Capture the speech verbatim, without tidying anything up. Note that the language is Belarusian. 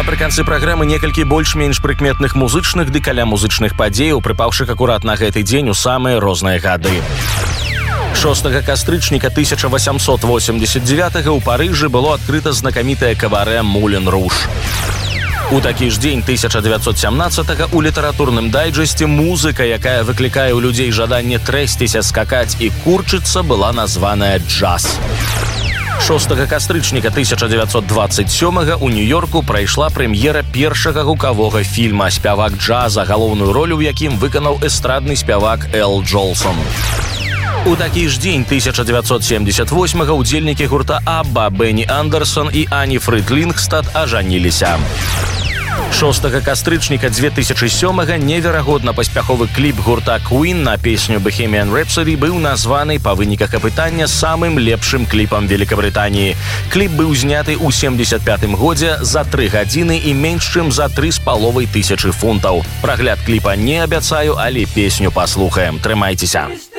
напрыканцы праграмы некалькі больш-менш прыкметных музычных ды каля музычных падзеяў, прыпаўшых акурат на гэты дзень у самыя розныя гады. шостага кастрычніка тысяча восемьсот восемьдесят девятого ў Парыжы было адкрыта знакамітае кабарэ «Мулен Руж». У такі ж дзень тысяча девятьсот семнадцатого у літаратурным дайджэсце музыка, якая выклікае ў людзей жаданне трэсціся, скакаць і курчыцца, была названая джаз. шостага кастрычніка тысяча девятьсот двадцать сёмого у Нью-Йорку прайшла прэм'ера першага гукавога фільма «Спявак джаза», галоўную ролю ў якім выканаў эстрадны спявак Эл Джолсон. У такі ж дзень тысяча девятьсот семьдесят восьмого удзельнікі гурта Абба Бенні Андерсон і Ані Фрыд Лінгстад ажаніліся. шостага кастрычніка две тысячи сёмого неверагодна паспяховы кліп гурта Queen на песню Bohemian Rhapsody быў названы па выніках апытання самым лепшым кліпам Великабрытаніі. Кліп быў зняты ў семьдесят пятым годзе за тры гадзіны і менш чым за тры з паловай тысячы фунтаў. Прагляд кліпа не абяцаю, але песню паслухаем. Трымайцеся.